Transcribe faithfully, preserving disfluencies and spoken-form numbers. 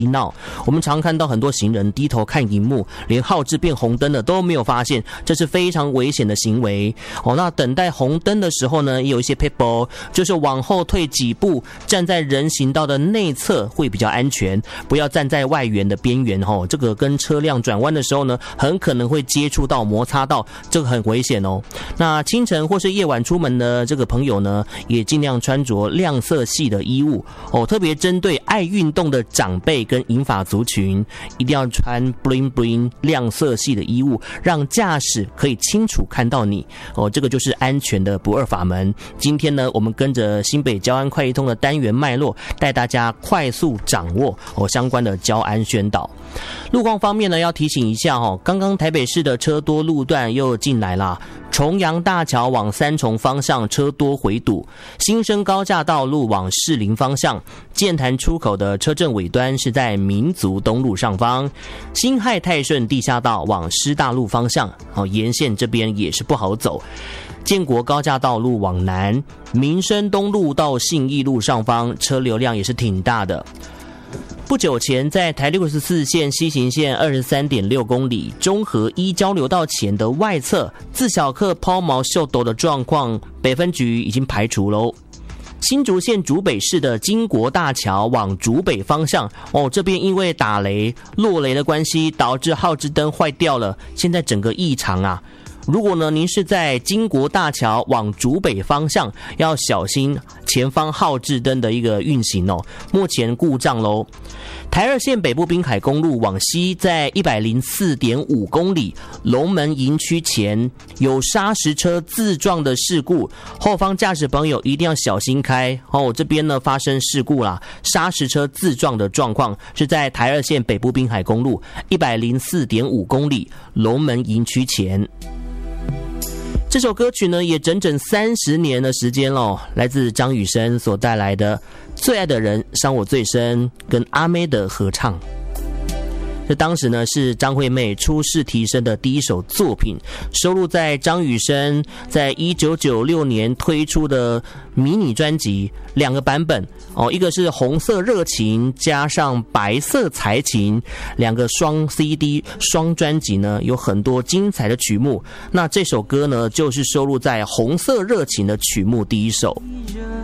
闹，我们常看到很多行人低头看荧幕，连号志变红灯了都没有发现，这是非常危险的行为哦。那等待红灯的时候呢，也有一些 people 就是往后退几步，站在人行道的内侧会比较安全，不要站在外缘的边缘哦。这个跟车辆转弯的时候呢，很可能会接触到摩擦到，这个很危险哦。那清晨或是夜晚出门的这个朋友呢，也尽量穿着亮色系的衣物哦，特别针对爱运动的长辈跟银发族群，一定要穿 bling bling 亮色系的衣物，让驾驶可以清楚看到你哦。这个就是安全的不二法门。今天呢，我们跟着新北交安快易通的单元脉络，带大家快速掌握哦相关的交安宣导。路况方面呢，要提醒一下哦，刚刚台北市的车多路段又进来啦。重阳大桥往三重方向车多回堵，新生高架道路往士林方向，剑潭出口的车阵尾端是在民族东路上方，辛亥泰顺地下道往师大路方向，哦，沿线这边也是不好走。建国高架道路往南，民生东路到信义路上方，车流量也是挺大的。不久前，在台六十四线西行线 二十三点六公里中和一交流道前的外侧，自小客抛锚秀斗的状况，北分局已经排除喽。新竹县竹北市的经国大桥往竹北方向，哦，这边因为打雷、落雷的关系，导致号志灯坏掉了，现在整个异常啊。如果呢，您是在经国大桥往竹北方向，要小心前方号志灯的一个运行哦，目前故障喽。台二线北部滨海公路往西，在 一百零四点五公里龙门营区前有砂石车自撞的事故，后方驾驶朋友一定要小心开哦。这边呢发生事故啦，砂石车自撞的状况是在台二线北部滨海公路 一百零四点五公里龙门营区前。这首歌曲呢，也整整三十年的时间咯，来自张雨生所带来的《最爱的人伤我最深》，跟阿妹的合唱。这当时呢是张惠妹出世提升的第一首作品，收录在张雨生在一九九六年推出的迷你专辑，两个版本哦，一个是红色热情加上白色才情，两个双 C D 双专辑呢，有很多精彩的曲目。那这首歌呢，就是收录在红色热情的曲目第一首。